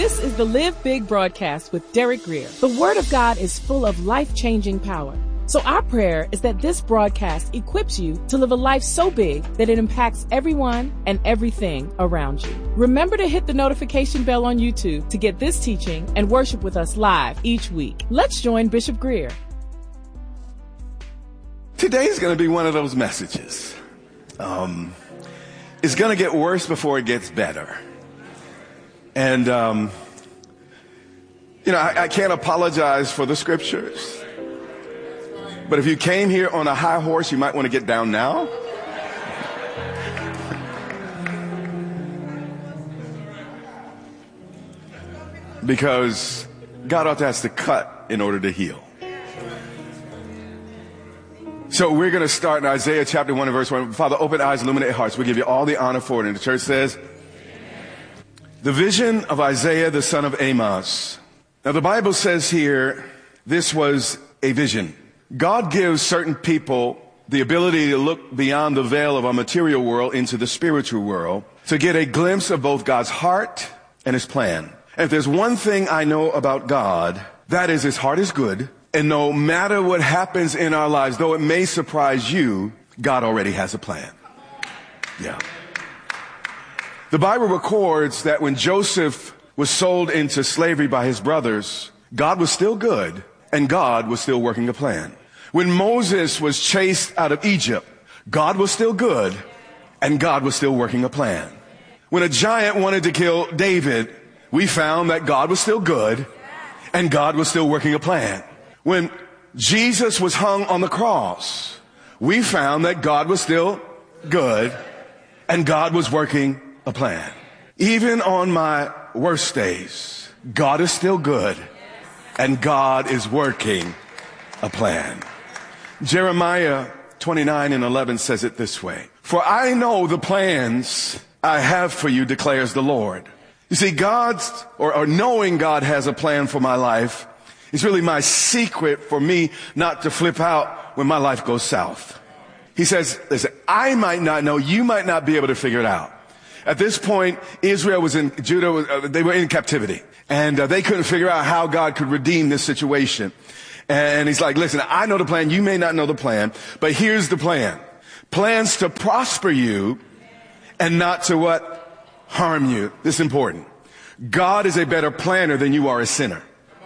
This is the Live Big broadcast with Derek Grier. The Word of God is full of life-changing power. So our prayer is that this broadcast equips you to live a life so big that it impacts everyone and everything around you. Remember to hit the notification bell on YouTube to get this teaching and worship with us live each week. Let's join Bishop Grier. Today's going to be one of those messages. It's going to get worse before it gets better. And, I can't apologize for the scriptures. But if you came here on a high horse, you might want to get down now. Because God ought to have to cut in order to heal. So we're going to start in Isaiah chapter 1 and verse 1. Father, open eyes, illuminate hearts. We give you all the honor for it. And the church says, the vision of Isaiah, the son of Amos. Now the Bible says here, this was a vision. God gives certain people the ability to look beyond the veil of our material world into the spiritual world to get a glimpse of both God's heart and his plan. And if there's one thing I know about God, that is his heart is good. And no matter what happens in our lives, though it may surprise you, God already has a plan. Yeah. The Bible records that when Joseph was sold into slavery by his brothers, God was still good and God was still working a plan. When Moses was chased out of Egypt, God was still good and God was still working a plan. When a giant wanted to kill David, we found that God was still good and God was still working a plan. When Jesus was hung on the cross, we found that God was still good and God was working a plan. Even on my worst days, God is still good and God is working a plan. Jeremiah 29:11 says it this way. For I know the plans I have for you, declares the Lord. You see, knowing God has a plan for my life is really my secret for me not to flip out when my life goes south. He says, listen, I might not know, you might not be able to figure it out. At this point, Israel was in, Judah, they were in captivity. And they couldn't figure out how God could redeem this situation. And he's like, listen, I know the plan. You may not know the plan, but here's the plan. Plans to prosper you and not to what? Harm you. This is important. God is a better planner than you are a sinner.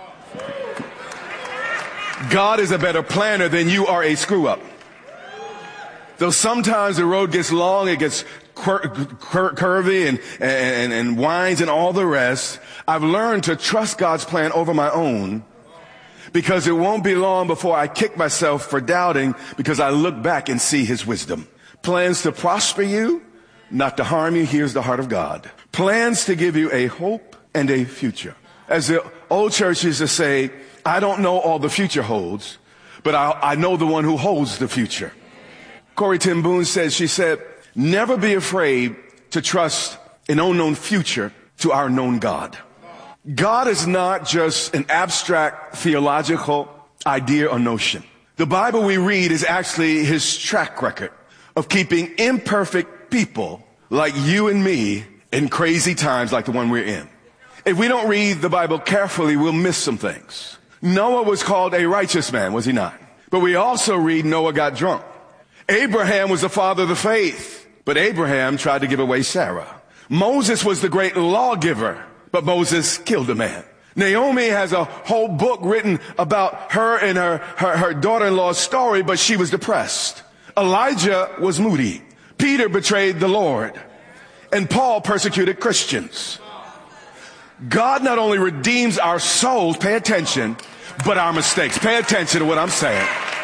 God is a better planner than you are a screw up. Though sometimes the road gets long, it gets curvy and winds and all the rest, I've learned to trust God's plan over my own because it won't be long before I kick myself for doubting because I look back and see his wisdom. Plans to prosper you, not to harm you. Here's the heart of God. Plans to give you a hope and a future. As the old church used to say, I don't know all the future holds, but I know the one who holds the future. Corrie ten Boom said, she said, never be afraid to trust an unknown future to our known God. God is not just an abstract theological idea or notion. The Bible we read is actually his track record of keeping imperfect people like you and me in crazy times like the one we're in. If we don't read the Bible carefully, we'll miss some things. Noah was called a righteous man, was he not? But we also read Noah got drunk. Abraham was the father of the faith, but Abraham tried to give away Sarah. Moses was the great lawgiver, but Moses killed a man. Naomi has a whole book written about her and her daughter-in-law's story, but she was depressed. Elijah was moody. Peter betrayed the Lord. And Paul persecuted Christians. God not only redeems our souls, pay attention, but our mistakes. Pay attention to what I'm saying.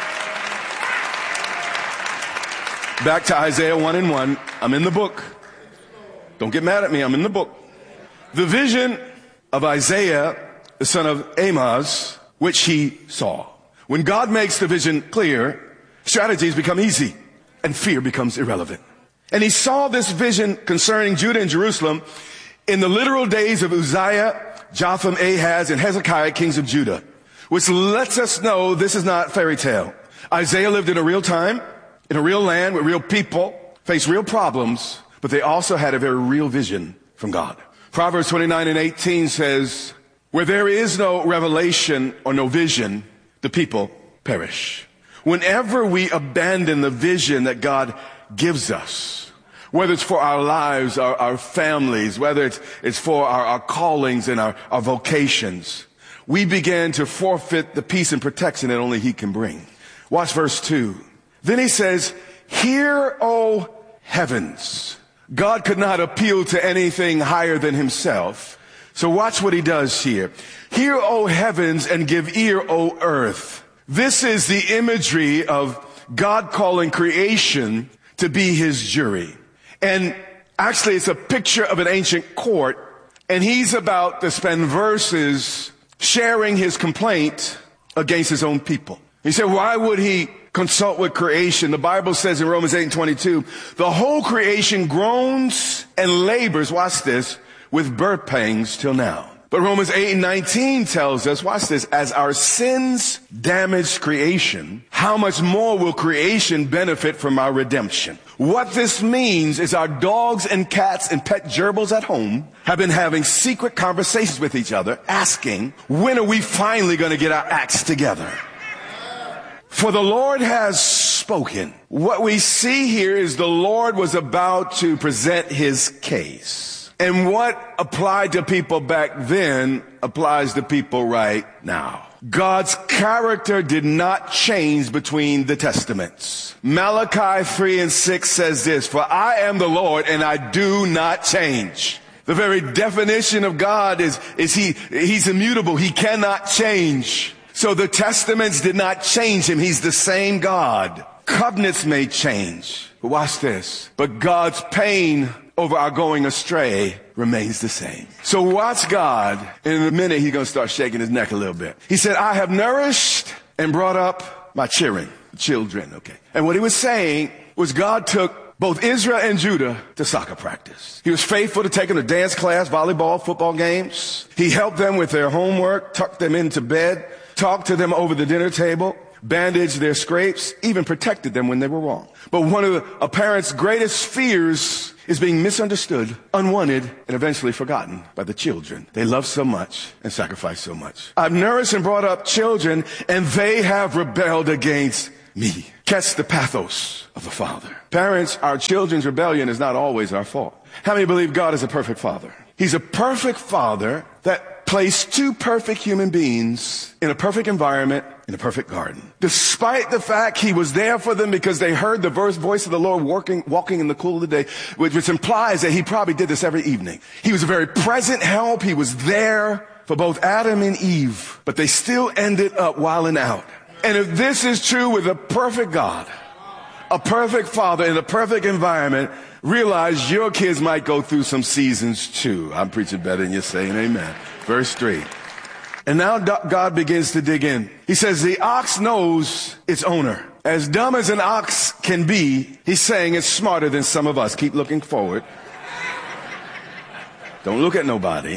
Back to Isaiah 1:1. I'm in the book. Don't get mad at me. I'm in the book. The vision of Isaiah, the son of Amos, which he saw. When God makes the vision clear, strategies become easy and fear becomes irrelevant. And he saw this vision concerning Judah and Jerusalem in the literal days of Uzziah, Jotham, Ahaz, and Hezekiah, kings of Judah, which lets us know this is not fairy tale. Isaiah lived in a real time, in a real land with real people, faced real problems, but they also had a very real vision from God. Proverbs 29:18 says, where there is no revelation or no vision, the people perish. Whenever we abandon the vision that God gives us, whether it's for our lives, our families, whether it's for our callings and our vocations, we begin to forfeit the peace and protection that only He can bring. Watch verse 2. Then he says, hear, O heavens. God could not appeal to anything higher than Himself. So watch what He does here. Hear, O heavens, and give ear, O earth. This is the imagery of God calling creation to be His jury. And actually, it's a picture of an ancient court, and He's about to spend verses sharing His complaint against His own people. He said, why would He consult with creation? The Bible says in Romans 8:22, the whole creation groans and labors, watch this, with birth pangs till now. But Romans 8:19 tells us, watch this, as our sins damaged creation, how much more will creation benefit from our redemption? What this means is our dogs and cats and pet gerbils at home have been having secret conversations with each other, asking, when are we finally going to get our acts together? For the Lord has spoken. What we see here is the Lord was about to present His case. And what applied to people back then applies to people right now. God's character did not change between the testaments. Malachi 3:6 says this, for I am the Lord and I do not change. The very definition of God is He's immutable. He cannot change. So the testaments did not change Him. He's the same God. Covenants may change. But watch this. But God's pain over our going astray remains the same. So watch God. In a minute, He's going to start shaking His neck a little bit. He said, I have nourished and brought up my children. Okay. And what He was saying was God took both Israel and Judah to soccer practice. He was faithful to take them to dance class, volleyball, football games. He helped them with their homework, tucked them into bed, talked to them over the dinner table, bandaged their scrapes, even protected them when they were wrong. But one of a parent's greatest fears is being misunderstood, unwanted, and eventually forgotten by the children they love so much and sacrifice so much. I've nourished and brought up children, and they have rebelled against me. Catch the pathos of the Father. Parents, our children's rebellion is not always our fault. How many believe God is a perfect Father? He's a perfect Father that placed two perfect human beings in a perfect environment in a perfect garden. Despite the fact He was there for them because they heard the voice of the Lord walking in the cool of the day, which implies that He probably did this every evening. He was a very present help. He was there for both Adam and Eve, but they still ended up wilding out. And if this is true with a perfect God, a perfect Father in a perfect environment, realize your kids might go through some seasons too. I'm preaching better than you're saying amen. Verse 3. And now God begins to dig in. He says, the ox knows its owner. As dumb as an ox can be, He's saying it's smarter than some of us. Keep looking forward. Don't look at nobody.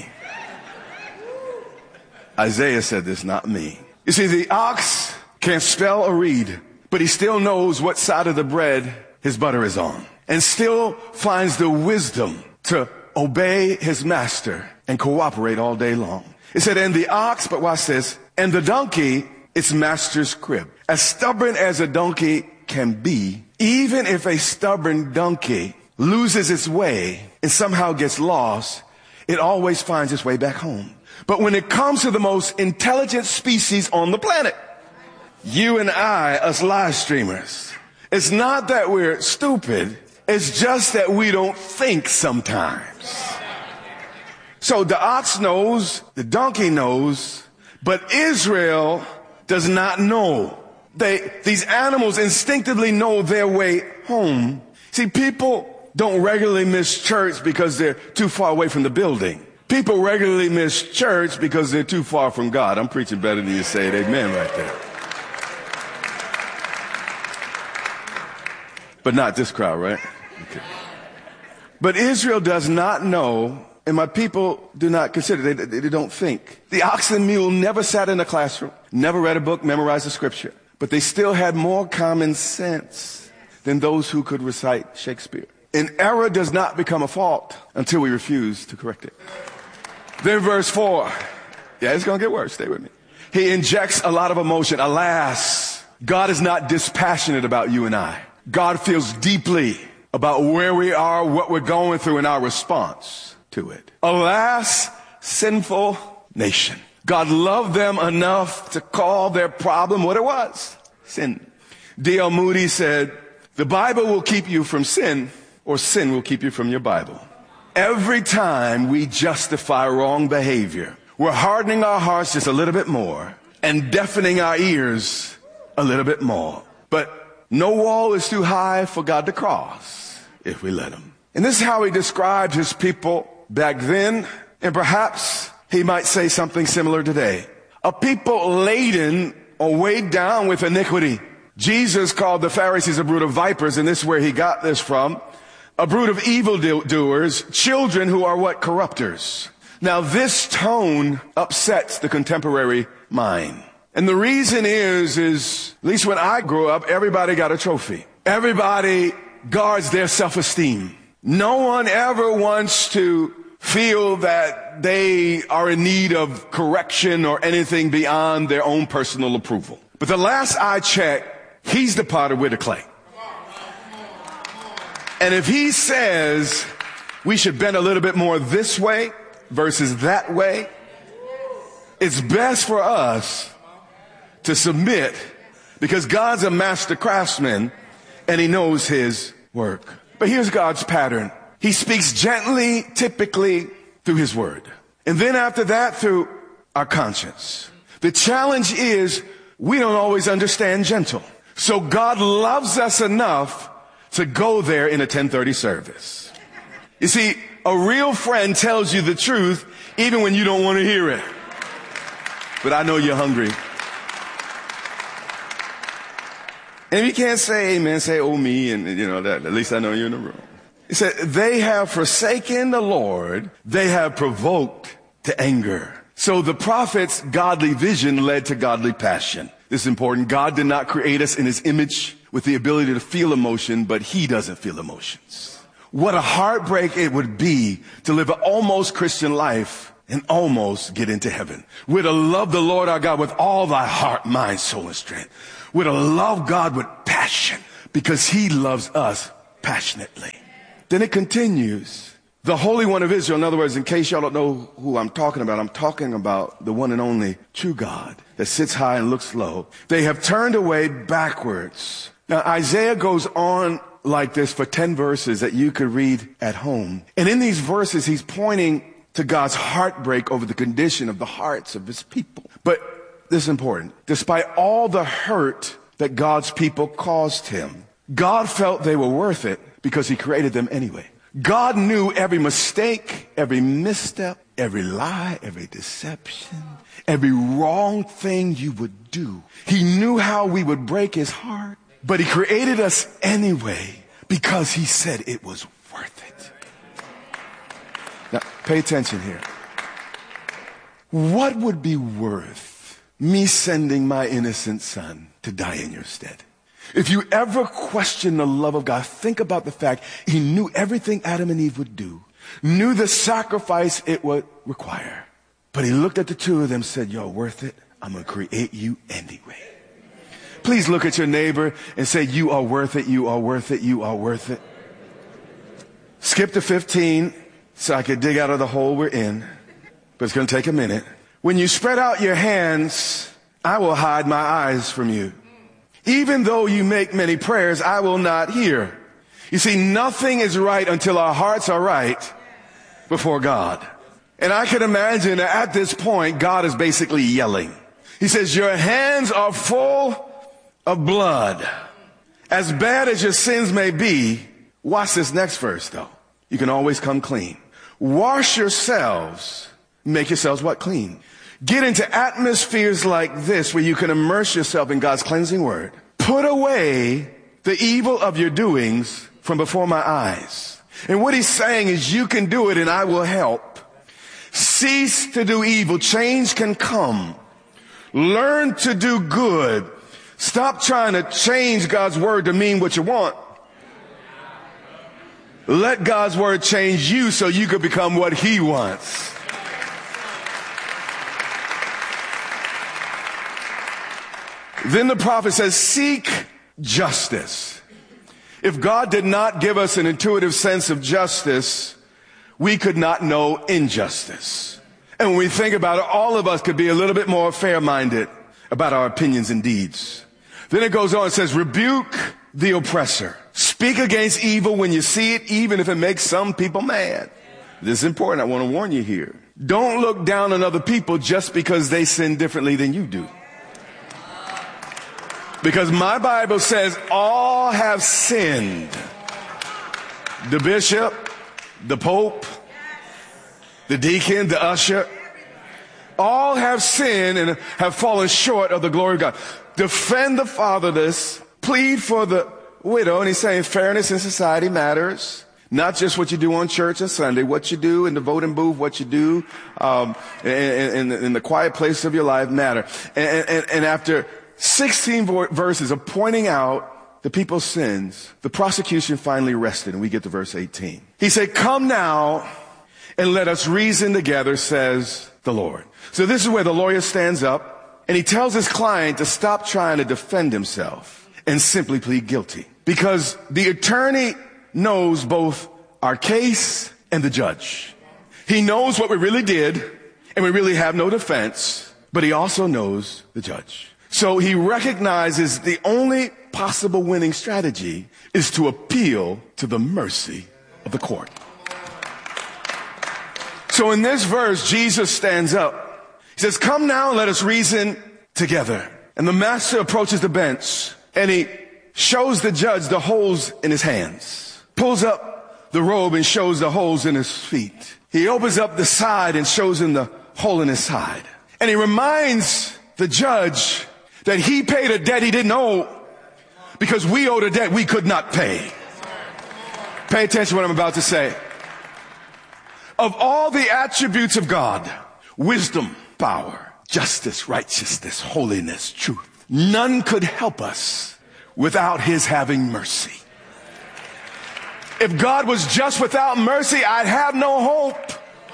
Isaiah said this, not me. You see, the ox can't spell or read, but he still knows what side of the bread his butter is on, and still finds the wisdom to obey his master and cooperate all day long. It said, and the ox, but watch this, and the donkey, its master's crib. As stubborn as a donkey can be, even if a stubborn donkey loses its way and somehow gets lost, it always finds its way back home. But when it comes to the most intelligent species on the planet, you and I, us live streamers, it's not that we're stupid, it's just that we don't think sometimes. So the ox knows, the donkey knows, but Israel does not know. These animals instinctively know their way home. See, people don't regularly miss church because they're too far away from the building. People regularly miss church because they're too far from God. I'm preaching better than you say it. Amen right there. But not this crowd, right? Okay. But Israel does not know, and my people do not consider, they don't think. The ox and mule never sat in a classroom, never read a book, memorized the scripture, but they still had more common sense than those who could recite Shakespeare. An error does not become a fault until we refuse to correct it. Then verse 4. Yeah, it's going to get worse. Stay with me. He injects a lot of emotion. Alas, God is not dispassionate about you and I. God feels deeply about where we are, what we're going through, and our response to it. Alas, sinful nation. God loved them enough to call their problem what it was. Sin. D.L. Moody said, the Bible will keep you from sin, or sin will keep you from your Bible. Every time we justify wrong behavior, we're hardening our hearts just a little bit more and deafening our ears a little bit more. But no wall is too high for God to cross if we let him. And this is how he described his people back then, and perhaps he might say something similar today. A people laden or weighed down with iniquity. Jesus called the Pharisees a brood of vipers, and this is where he got this from. A brood of evildoers, children who are what? Corrupters. Now this tone upsets the contemporary mind. And the reason is at least when I grew up, everybody got a trophy. Everybody guards their self-esteem. No one ever wants to feel that they are in need of correction or anything beyond their own personal approval. But the last I checked, he's the potter, we're the clay. And if he says we should bend a little bit more this way versus that way, it's best for us to submit, because God's a master craftsman and he knows his work. But here's God's pattern. He speaks gently, typically through his word. And then after that, through our conscience. The challenge is we don't always understand gentle. So God loves us enough to go there in a 10:30 service. You see, a real friend tells you the truth even when you don't want to hear it. But I know you're hungry. And if you can't say amen, say oh me, and that at least I know you're in the room. He said, they have forsaken the Lord, they have provoked to anger. So the prophet's godly vision led to godly passion. This is important. God did not create us in his image with the ability to feel emotion, but he doesn't feel emotions. What a heartbreak it would be to live an almost Christian life and almost get into heaven. We're to love the Lord our God with all thy heart, mind, soul, and strength. We're to love God with passion because he loves us passionately. Then it continues. The Holy One of Israel, in other words, in case y'all don't know who I'm talking about the one and only true God that sits high and looks low. They have turned away backwards. Now, Isaiah goes on like this for 10 verses that you could read at home. And in these verses, he's pointing to God's heartbreak over the condition of the hearts of his people. But this is important. Despite all the hurt that God's people caused him, God felt they were worth it because he created them anyway. God knew every mistake, every misstep, every lie, every deception, every wrong thing you would do. He knew how we would break his heart, but he created us anyway because he said it was worth it. Now, pay attention here. What would be worth me sending my innocent son to die in your stead? If you ever question the love of God, think about the fact he knew everything Adam and Eve would do, knew the sacrifice it would require. But he looked at the two of them and said, you're worth it. I'm going to create you anyway. Please look at your neighbor and say, you are worth it, you are worth it, you are worth it. Skip to 15 so I could dig out of the hole we're in, but it's going to take a minute. When you spread out your hands, I will hide my eyes from you. Even though you make many prayers, I will not hear. You see, nothing is right until our hearts are right before God. And I can imagine that at this point, God is basically yelling. He says, your hands are full of blood. As bad as your sins may be, watch this next verse though. You can always come clean. Wash yourselves, make yourselves what? Clean. Get into atmospheres like this where you can immerse yourself in God's cleansing word. Put away the evil of your doings from before my eyes. And what he's saying is you can do it and I will help. Cease to do evil. Change can come. Learn to do good. Stop trying to change God's word to mean what you want. Let God's word change you so you could become what he wants. Then the prophet says, seek justice. If God did not give us an intuitive sense of justice, we could not know injustice. And when we think about it, all of us could be a little bit more fair-minded about our opinions and deeds. Then it goes on and says, rebuke the oppressor. Speak against evil when you see it, even if it makes some people mad. This is important. I want to warn you here. Don't look down on other people just because they sin differently than you do. Because my Bible says all have sinned. The bishop, the pope, the deacon, the usher, all have sinned and have fallen short of the glory of God. Defend the fatherless, plead for the widow, and he's saying fairness in society matters. Not just what you do on church on Sunday, what you do in the voting booth, what you do in the quiet place of your life matter. And after 16 verses of pointing out the people's sins, the prosecution finally rested, and we get to verse 18. He said, come now and let us reason together, says the Lord. So this is where the lawyer stands up, and he tells his client to stop trying to defend himself and simply plead guilty. Because the attorney knows both our case and the judge. He knows what we really did, and we really have no defense, but he also knows the judge. So he recognizes the only possible winning strategy is to appeal to the mercy of the court. So in this verse, Jesus stands up. He says, come now and let us reason together. And the master approaches the bench, and he shows the judge the holes in his hands, pulls up the robe and shows the holes in his feet. He opens up the side and shows him the hole in his side. And he reminds the judge that he paid a debt he didn't owe because we owed a debt we could not pay. Pay attention to what I'm about to say. Of all the attributes of God, wisdom, power, justice, righteousness, holiness, truth, none could help us without his having mercy. If God was just without mercy, I'd have no hope.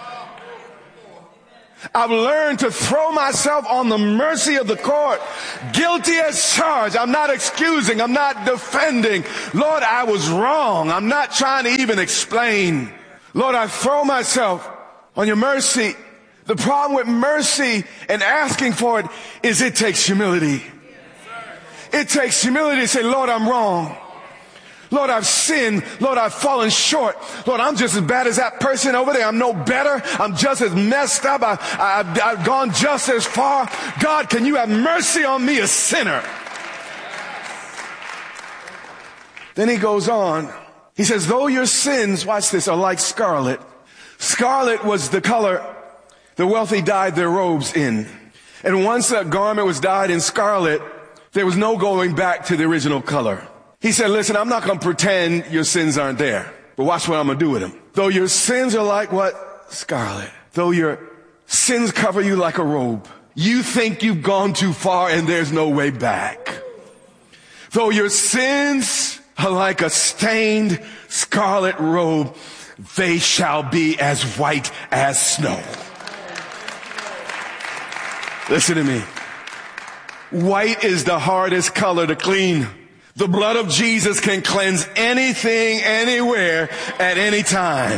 I've learned to throw myself on the mercy of the court. Guilty as charged. I'm not excusing. I'm not defending. Lord, I was wrong. I'm not trying to even explain. Lord, I throw myself on your mercy. The problem with mercy and asking for it is it takes humility. It takes humility to say, Lord, I'm wrong. Lord, I've sinned. Lord, I've fallen short. Lord, I'm just as bad as that person over there. I'm no better. I'm just as messed up. I've gone just as far. God, can you have mercy on me, a sinner? Then he goes on. He says, though your sins, watch this, are like scarlet. Scarlet was the color the wealthy dyed their robes in. And once a garment was dyed in scarlet, there was no going back to the original color. He said, listen, I'm not going to pretend your sins aren't there, but watch what I'm going to do with them. Though your sins are like what? Scarlet. Though your sins cover you like a robe, you think you've gone too far and there's no way back. Though your sins are like a stained scarlet robe, they shall be as white as snow. Listen to me. White is the hardest color to clean. The blood of Jesus can cleanse anything, anywhere, at any time.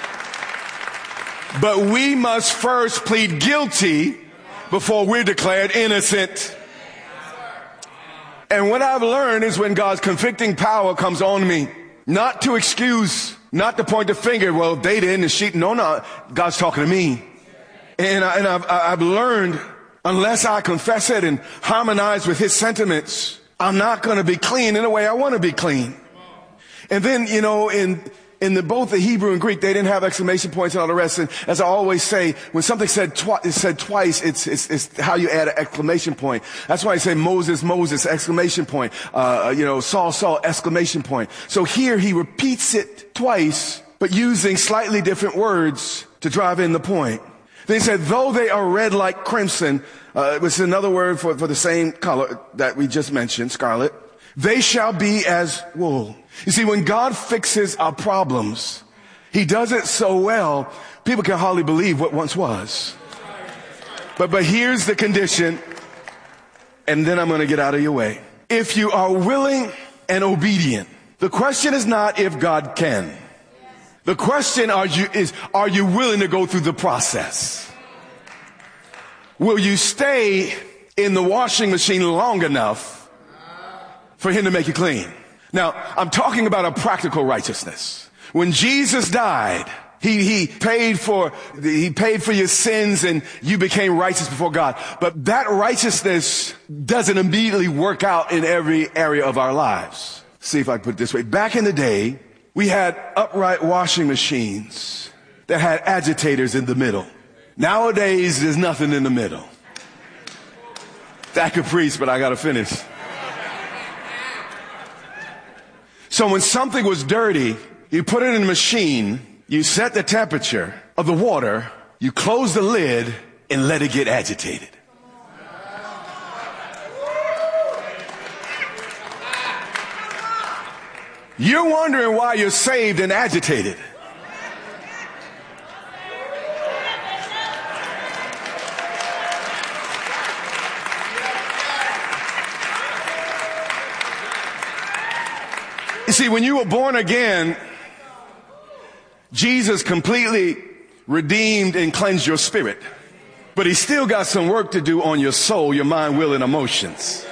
But we must first plead guilty before we're declared innocent. And what I've learned is when God's convicting power comes on me, not to excuse, not to point the finger, well, they didn't, and she, no, God's talking to me. And I've learned, unless I confess it and harmonize with his sentiments, I'm not going to be clean in the way I want to be clean. And then, you know, in both the Hebrew and Greek, they didn't have exclamation points and all the rest. And as I always say, when something said twice, it's how you add an exclamation point. That's why I say Moses, exclamation point. Saul, exclamation point. So here he repeats it twice, but using slightly different words to drive in the point. Then he said, though they are red like crimson, which is another word for the same color that we just mentioned, scarlet. They shall be as wool. You see, when God fixes our problems, he does it so well, people can hardly believe what once was. But here's the condition, and then I'm going to get out of your way. If you are willing and obedient, the question is not if God can. The question is, are you willing to go through the process? Will you stay in the washing machine long enough for him to make you clean? Now, I'm talking about a practical righteousness. When Jesus died, he paid for your sins and you became righteous before God. But that righteousness doesn't immediately work out in every area of our lives. See if I can put it this way. Back in the day, we had upright washing machines that had agitators in the middle. Nowadays, there's nothing in the middle. That could preach, but I got to finish. So when something was dirty, you put it in a machine, you set the temperature of the water, you close the lid, and let it get agitated. You're wondering why you're saved and agitated. You see, when you were born again, Jesus completely redeemed and cleansed your spirit. But he still got some work to do on your soul, your mind, will, and emotions.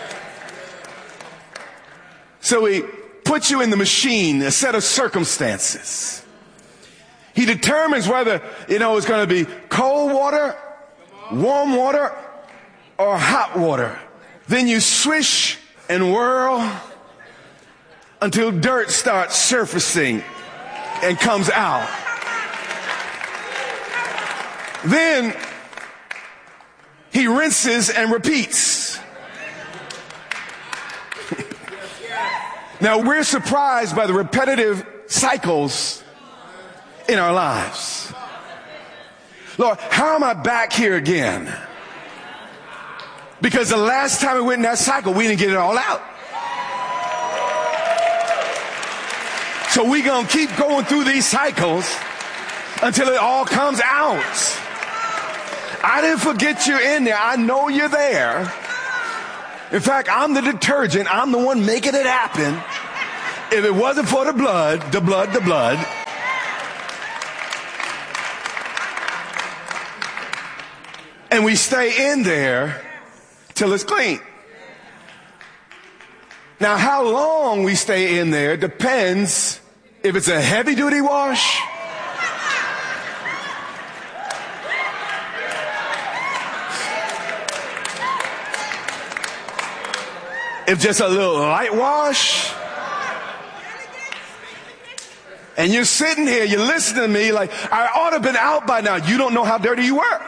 So he put you in the machine, a set of circumstances. He determines whether, it's going to be cold water, warm water, or hot water. Then you swish and whirl until dirt starts surfacing and comes out. Then he rinses and repeats. Now, we're surprised by the repetitive cycles in our lives. Lord, how am I back here again? Because the last time we went in that cycle, we didn't get it all out. So we're going to keep going through these cycles until it all comes out. I didn't forget you in there. I know you're there. In fact, I'm the detergent. I'm the one making it happen. If it wasn't for the blood. And we stay in there till it's clean. Now, how long we stay in there depends if it's a heavy duty wash if just a little light wash. And you're sitting here, you're listening to me like, I ought to have been out by now. You don't know how dirty you were.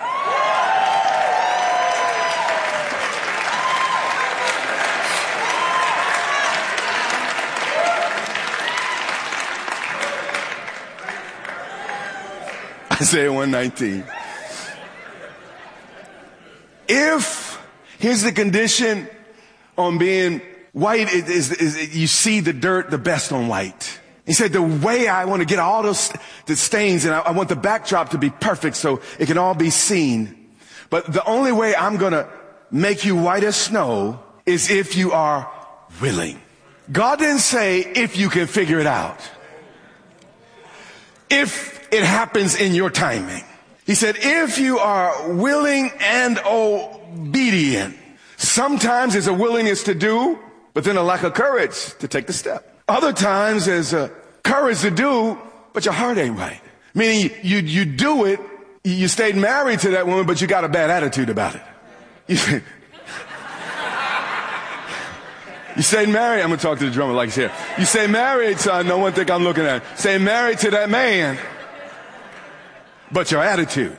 Isaiah 119. Here's the condition on being white is you see the dirt the best on white. He said, the way I want to get all the stains, and I want the backdrop to be perfect so it can all be seen. But the only way I'm going to make you white as snow is if you are willing. God didn't say if you can figure it out. If it happens in your timing. He said, if you are willing and obedient. Sometimes there's a willingness to do, but then a lack of courage to take the step. Other times there's a courage to do, but your heart ain't right. Meaning you do it, you stayed married to that woman, but you got a bad attitude about it. You stayed married, I'm going to talk to the drummer like he's here. You stay married, son, no one think I'm looking at it. Stay married to that man, but your attitude.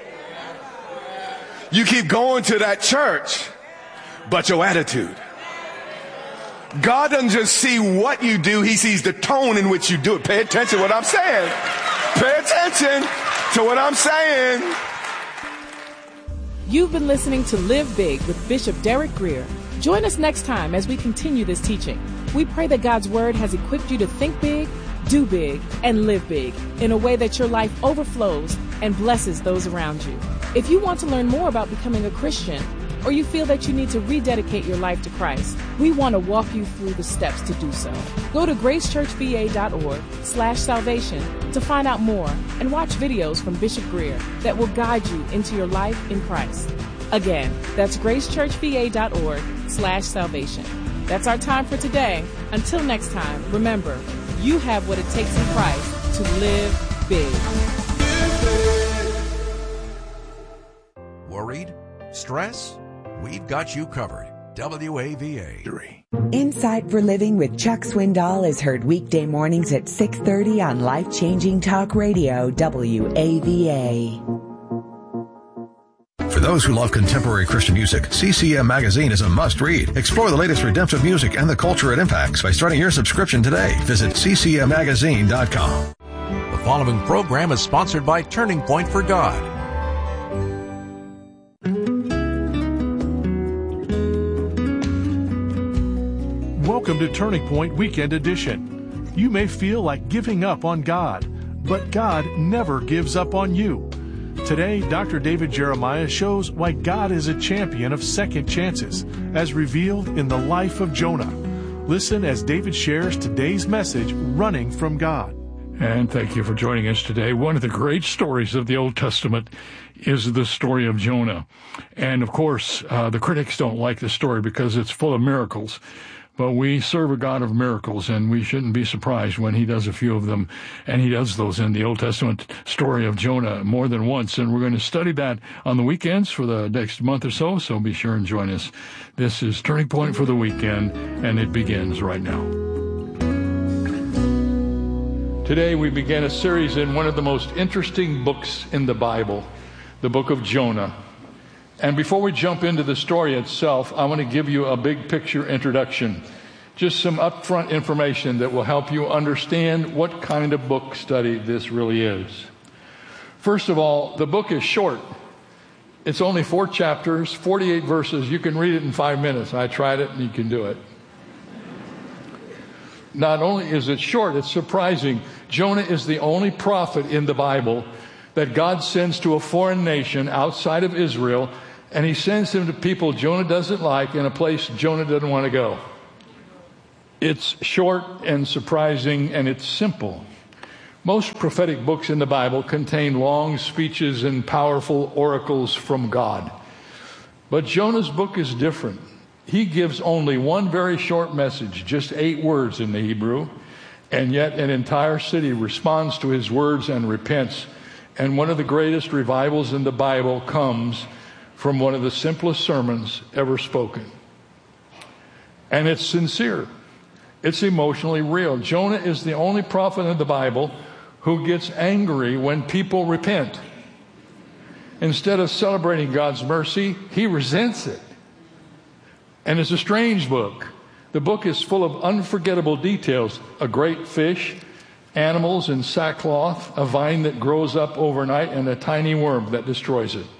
You keep going to that church, but your attitude. God doesn't just see what you do, he sees the tone in which you do it. Pay attention to what I'm saying. Pay attention to what I'm saying. You've been listening to Live Big with Bishop Derek Grier. Join us next time as we continue this teaching. We pray that God's Word has equipped you to think big, do big, and live big in a way that your life overflows and blesses those around you. If you want to learn more about becoming a Christian, or you feel that you need to rededicate your life to Christ, we want to walk you through the steps to do so. Go to gracechurchva.org/salvation to find out more and watch videos from Bishop Greer that will guide you into your life in Christ. Again, that's gracechurchva.org/salvation. That's our time for today. Until next time, remember, you have what it takes in Christ to live big. Worried? Stress? We've got you covered. WAVA. Insight for Living with Chuck Swindoll is heard weekday mornings at 6:30 on Life Changing Talk Radio, WAVA. For those who love contemporary Christian music, CCM Magazine is a must-read. Explore the latest redemptive music and the culture it impacts by starting your subscription today. Visit ccmmagazine.com. The following program is sponsored by Turning Point for God. Welcome to Turning Point Weekend Edition. You may feel like giving up on God, but God never gives up on you. Today, Dr. David Jeremiah shows why God is a champion of second chances, as revealed in the life of Jonah. Listen as David shares today's message, Running from God. And thank you for joining us today. One of the great stories of the Old Testament is the story of Jonah. And of course, the critics don't like the story because it's full of miracles. But we serve a God of miracles, and we shouldn't be surprised when he does a few of them. And he does those in the Old Testament story of Jonah more than once. And we're going to study that on the weekends for the next month or so be sure and join us. This is Turning Point for the Weekend, and it begins right now. Today we begin a series in one of the most interesting books in the Bible, the book of Jonah. And before we jump into the story itself, I want to give you a big picture introduction. Just some upfront information that will help you understand what kind of book study this really is. First of all, the book is short. It's only 4 chapters, 48 verses. You can read it in 5 minutes. I tried it and you can do it. Not only is it short, it's surprising. Jonah is the only prophet in the Bible that God sends to a foreign nation outside of Israel, and he sends him to people Jonah doesn't like in a place Jonah doesn't want to go. It's short and surprising, and it's simple. Most prophetic books in the Bible contain long speeches and powerful oracles from God. But Jonah's book is different. He gives only one very short message, just 8 words in the Hebrew, and yet an entire city responds to his words and repents. And one of the greatest revivals in the Bible comes from one of the simplest sermons ever spoken. And it's sincere. It's emotionally real. Jonah is the only prophet in the Bible who gets angry when people repent. Instead of celebrating God's mercy, he resents it. And it's a strange book. The book is full of unforgettable details. A great fish, animals in sackcloth, a vine that grows up overnight, and a tiny worm that destroys it.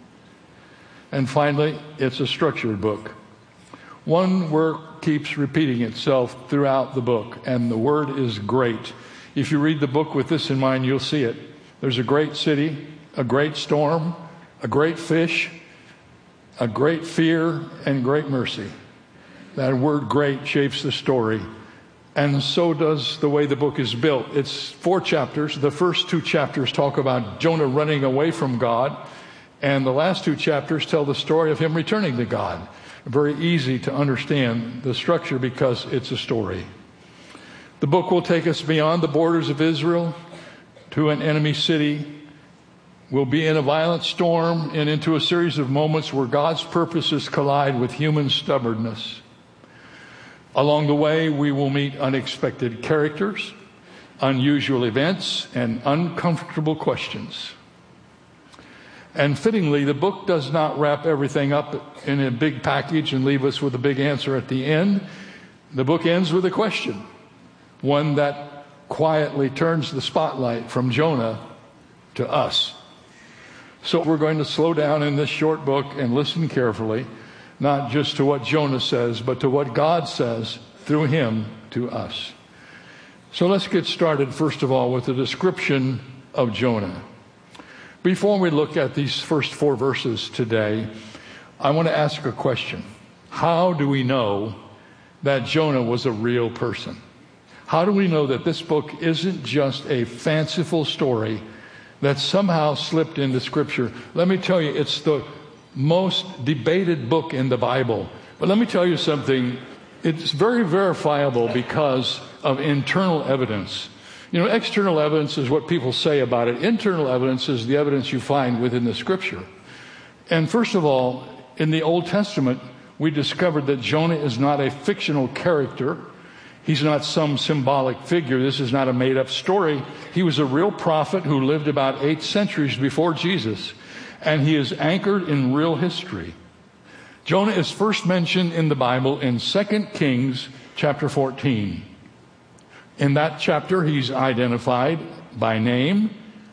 And finally, it's a structured book. One word keeps repeating itself throughout the book, and the word is great. If you read the book with this in mind, you'll see it. There's a great city, a great storm, a great fish, a great fear, and great mercy. That word great shapes the story, and so does the way the book is built. It's 4 chapters. The first 2 chapters talk about Jonah running away from God, and the last 2 chapters tell the story of him returning to God. Very easy to understand the structure because it's a story. The book will take us beyond the borders of Israel to an enemy city. We'll be in a violent storm and into a series of moments where God's purposes collide with human stubbornness. Along the way, we will meet unexpected characters, unusual events, and uncomfortable questions. And fittingly, the book does not wrap everything up in a big package and leave us with a big answer at the end. The book ends with a question, one that quietly turns the spotlight from Jonah to us. So we're going to slow down in this short book and listen carefully. not just to what Jonah says, but to what God says through him to us. So let's get started, first of all, with the description of Jonah. Before we look at these first 4 verses today, I want to ask a question. How do we know that Jonah was a real person? How do we know that this book isn't just a fanciful story that somehow slipped into Scripture? Let me tell you, it's the most debated book in the Bible. But let me tell you something. It's very verifiable because of internal evidence. You know, external evidence is what people say about it. Internal evidence is the evidence you find within the Scripture. And first of all, in the Old Testament, we discovered that Jonah is not a fictional character. He's not some symbolic figure. This is not a made-up story. He was a real prophet who lived about 8 centuries before Jesus, and he is anchored in real history. Jonah is first mentioned in the Bible in 2 Kings chapter 14. In that chapter, he's identified by name,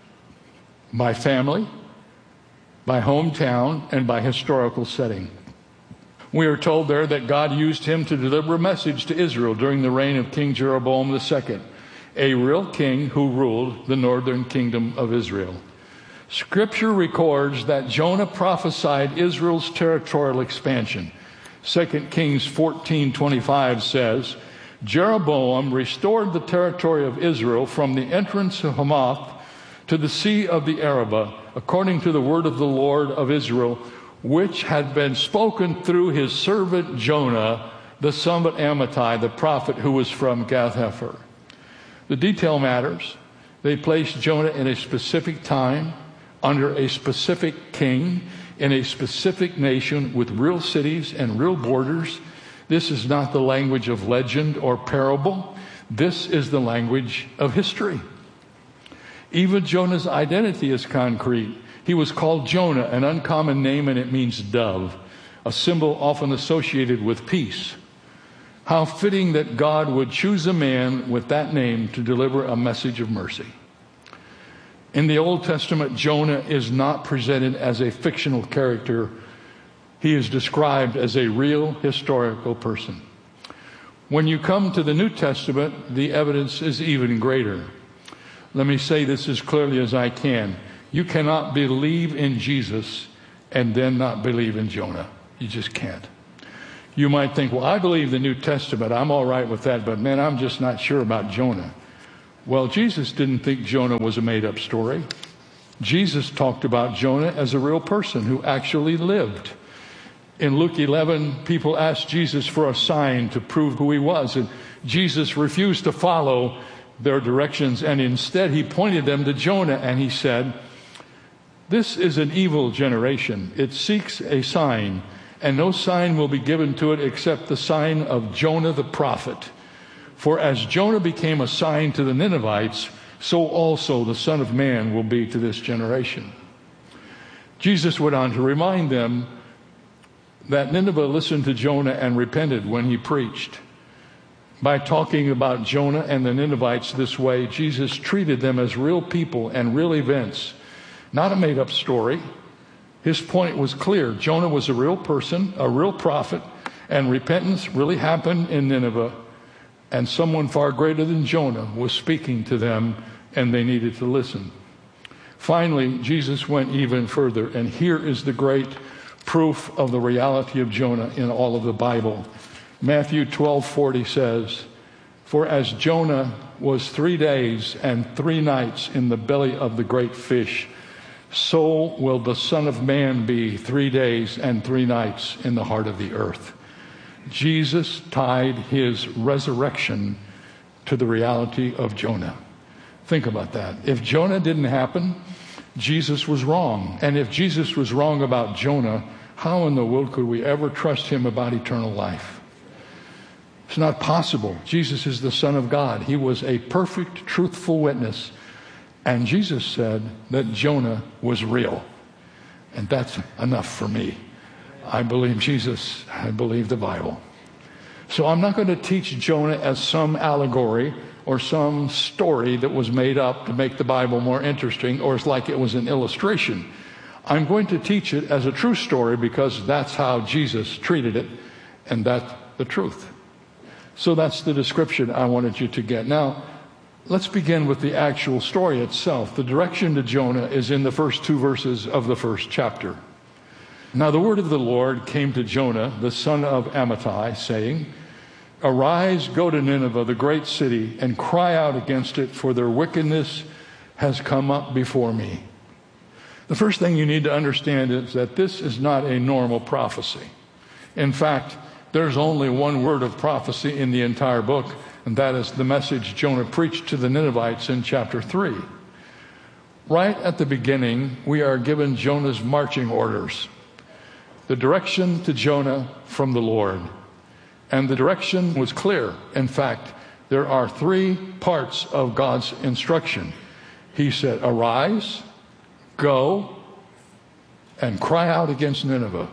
by family, by hometown, and by historical setting. We are told there that God used him to deliver a message to Israel during the reign of King Jeroboam II, a real king who ruled the northern kingdom of Israel. Scripture records that Jonah prophesied Israel's territorial expansion. 2 Kings 14:25 says, Jeroboam restored the territory of Israel from the entrance of Hamath to the sea of the Arabah, according to the word of the Lord of Israel, which had been spoken through his servant Jonah, the son of Amittai, the prophet who was from Gath-hepher. The detail matters. They placed Jonah in a specific time, under a specific king, in a specific nation with real cities and real borders. This is not the language of legend or parable. This is the language of history. Even Jonah's identity is concrete. He was called Jonah, an uncommon name, and it means dove, a symbol often associated with peace. How fitting that God would choose a man with that name to deliver a message of mercy. In the Old Testament, Jonah is not presented as a fictional character. He is described as a real historical person. When you come to the New Testament, the evidence is even greater. Let me say this as clearly as I can. You cannot believe in Jesus and then not believe in Jonah. You just can't. You might think, well, I believe the New Testament. I'm all right with that, but man, I'm just not sure about Jonah. Well, Jesus didn't think Jonah was a made-up story. Jesus talked about Jonah as a real person who actually lived. In Luke 11, people asked Jesus for a sign to prove who he was, and Jesus refused to follow their directions, and instead he pointed them to Jonah, and he said, "This is an evil generation. It seeks a sign, and no sign will be given to it except the sign of Jonah the prophet. For as Jonah became a sign to the Ninevites, so also the Son of Man will be to this generation." Jesus went on to remind them that Nineveh listened to Jonah and repented when he preached. By talking about Jonah and the Ninevites this way, Jesus treated them as real people and real events, not a made-up story. His point was clear. Jonah was a real person, a real prophet, and repentance really happened in Nineveh. And someone far greater than Jonah was speaking to them, and they needed to listen. Finally, Jesus went even further, and here is the great proof of the reality of Jonah in all of the Bible. Matthew 12:40 says, "For as Jonah was 3 days and 3 nights in the belly of the great fish, so will the Son of Man be 3 days and 3 nights in the heart of the earth." Jesus tied his resurrection to the reality of Jonah. Think about that. If Jonah didn't happen, Jesus was wrong. And if Jesus was wrong about Jonah, how in the world could we ever trust him about eternal life? It's not possible. Jesus is the Son of God. He was a perfect, truthful witness. And Jesus said that Jonah was real. And that's enough for me. I believe Jesus. I believe the Bible. So I'm not going to teach Jonah as some allegory or some story that was made up to make the Bible more interesting, or it's like it was an illustration. I'm going to teach it as a true story because that's how Jesus treated it, and that's the truth. So that's the description I wanted you to get. Now, let's begin with the actual story itself. The direction to Jonah is in the first 2 verses of the first chapter. Now the word of the Lord came to Jonah, the son of Amittai, saying, Arise, go to Nineveh, the great city, and cry out against it, for their wickedness has come up before me. The first thing you need to understand is that this is not a normal prophecy. In fact, there's only one word of prophecy in the entire book, and that is the message Jonah preached to the Ninevites in chapter 3. Right at the beginning, we are given Jonah's marching orders. The direction to Jonah from the Lord. And the direction was clear. In fact, there are 3 parts of God's instruction. He said, Arise, go, and cry out against Nineveh.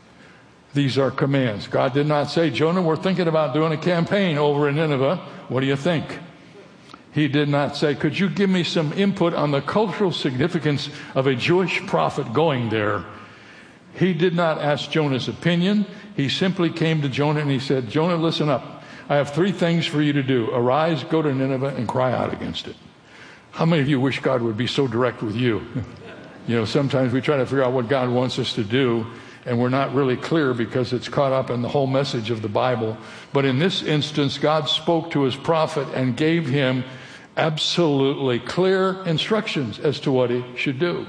These are commands. God did not say, Jonah, we're thinking about doing a campaign over in Nineveh. What do you think? He did not say, could you give me some input on the cultural significance of a Jewish prophet going there? He did not ask Jonah's opinion. He simply came to Jonah and he said, Jonah, listen up. I have 3 things for you to do. Arise, go to Nineveh, and cry out against it. How many of you wish God would be so direct with you? You know, sometimes we try to figure out what God wants us to do, and we're not really clear because it's caught up in the whole message of the Bible. But in this instance, God spoke to his prophet and gave him absolutely clear instructions as to what he should do.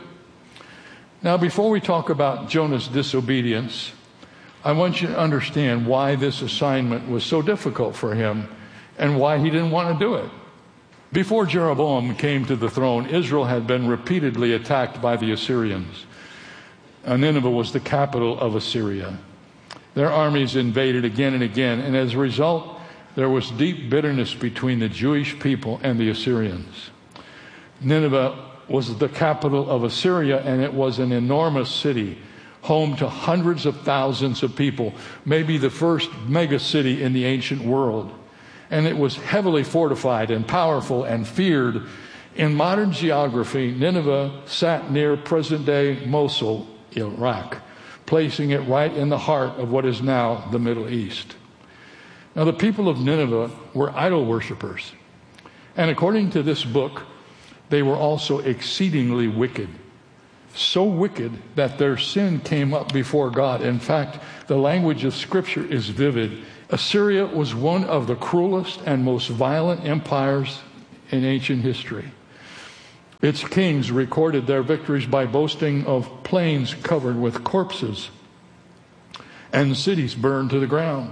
Now, before we talk about Jonah's disobedience, I want you to understand why this assignment was so difficult for him and why he didn't want to do it. Before Jeroboam came to the throne, Israel had been repeatedly attacked by the Assyrians. Nineveh was the capital of Assyria. Their armies invaded again and again, and as a result, there was deep bitterness between the Jewish people and the Assyrians. Nineveh was the capital of Assyria, and it was an enormous city, home to hundreds of thousands of people, maybe the first mega city in the ancient world. And it was heavily fortified and powerful and feared. In modern geography, Nineveh sat near present-day Mosul, Iraq, placing it right in the heart of what is now the Middle East. Now, the people of Nineveh were idol worshippers. And according to this book, they were also exceedingly wicked. So wicked that their sin came up before God. In fact, the language of Scripture is vivid. Assyria was one of the cruelest and most violent empires in ancient history. Its kings recorded their victories by boasting of plains covered with corpses and cities burned to the ground.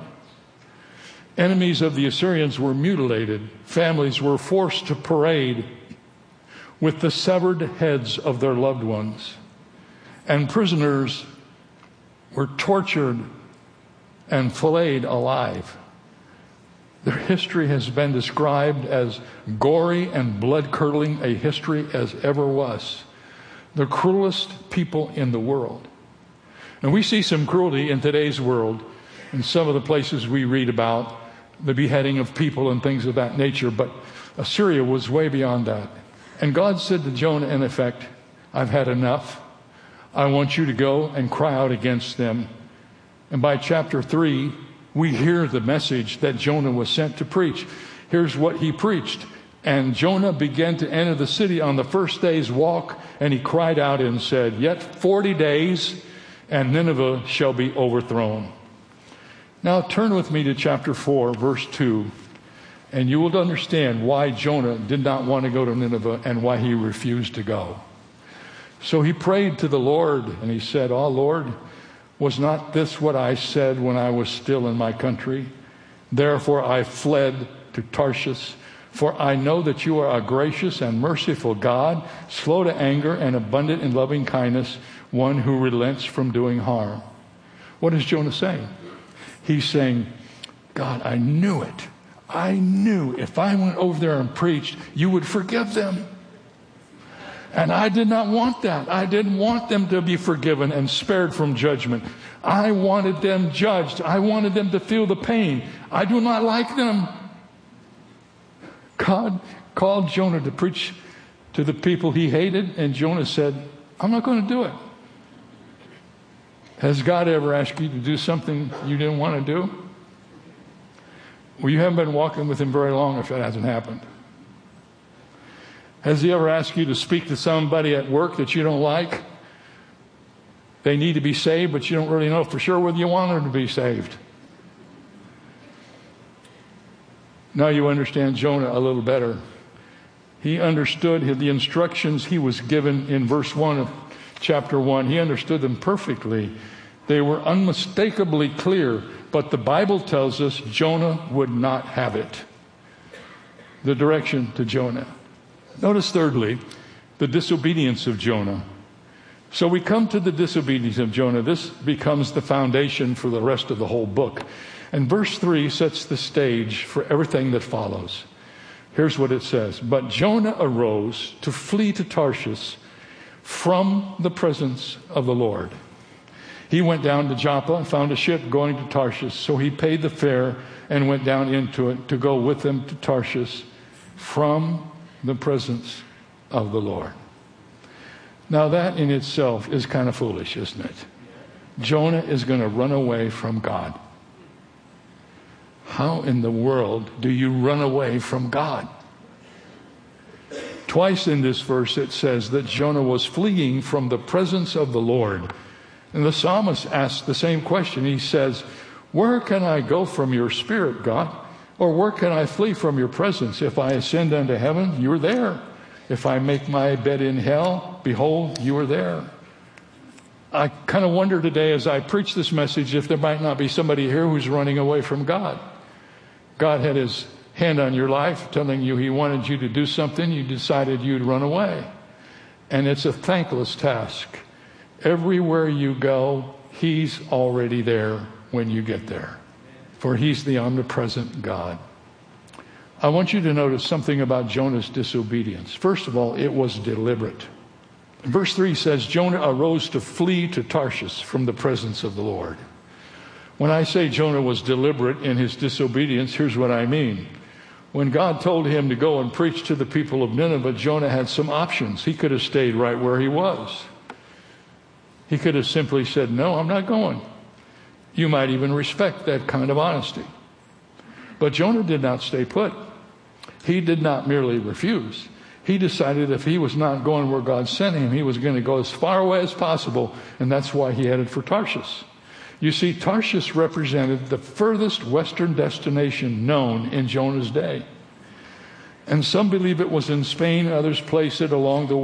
Enemies of the Assyrians were mutilated. Families were forced to parade with the severed heads of their loved ones. And prisoners were tortured and filleted alive. Their history has been described as gory and blood-curdling a history as ever was. The cruelest people in the world. And we see some cruelty in today's world in some of the places we read about, the beheading of people and things of that nature, but Assyria was way beyond that. And God said to Jonah, in effect, I've had enough. I want you to go and cry out against them. And by chapter 3, we hear the message that Jonah was sent to preach. Here's what he preached. And Jonah began to enter the city on the first day's walk, and he cried out and said, Yet 40 days, and Nineveh shall be overthrown. Now turn with me to chapter 4, verse 2. And you will understand why Jonah did not want to go to Nineveh and why he refused to go. So he prayed to the Lord, and he said, Oh, Lord, was not this what I said when I was still in my country? Therefore I fled to Tarshish, for I know that you are a gracious and merciful God, slow to anger and abundant in loving kindness, one who relents from doing harm. What is Jonah saying? He's saying, God, I knew it. I knew if I went over there and preached, you would forgive them. And I did not want that. I didn't want them to be forgiven and spared from judgment. I wanted them judged. I wanted them to feel the pain. I do not like them. God called Jonah to preach to the people he hated, and Jonah said, I'm not going to do it. Has God ever asked you to do something you didn't want to do? Well, you haven't been walking with him very long if that hasn't happened. Has he ever asked you to speak to somebody at work that you don't like? They need to be saved, but you don't really know for sure whether you want them to be saved. Now you understand Jonah a little better. He understood the instructions he was given in verse 1 of chapter 1. He understood them perfectly. They were unmistakably clear, but the Bible tells us Jonah would not have it. The direction to Jonah. Notice thirdly, the disobedience of Jonah. So we come to the disobedience of Jonah. This becomes the foundation for the rest of the whole book. And verse 3 sets the stage for everything that follows. Here's what it says. But Jonah arose to flee to Tarshish from the presence of the Lord. He went down to Joppa and found a ship going to Tarshish. So he paid the fare and went down into it to go with them to Tarshish from the presence of the Lord. Now that in itself is kind of foolish, isn't it? Jonah is going to run away from God. How in the world do you run away from God? Twice in this verse it says that Jonah was fleeing from the presence of the Lord. And the psalmist asks the same question. He says, where can I go from your spirit, God? Or where can I flee from your presence? If I ascend unto heaven, you're there. If I make my bed in hell, behold, you are there. I kind of wonder today as I preach this message if there might not be somebody here who's running away from God. God had his hand on your life, telling you he wanted you to do something. You decided you'd run away. And it's a thankless task. Everywhere you go, he's already there when you get there. For he's the omnipresent God. I want you to notice something about Jonah's disobedience. First of all, it was deliberate. Verse 3 says, Jonah arose to flee to Tarshish from the presence of the Lord. When I say Jonah was deliberate in his disobedience, here's what I mean. When God told him to go and preach to the people of Nineveh, Jonah had some options. He could have stayed right where he was. He could have simply said, no, I'm not going. You might even respect that kind of honesty. But Jonah did not stay put. He did not merely refuse. He decided if he was not going where God sent him, he was going to go as far away as possible, and that's why he headed for Tarshish. You see, Tarshish represented the furthest western destination known in Jonah's day. And some believe it was in Spain, others place it along the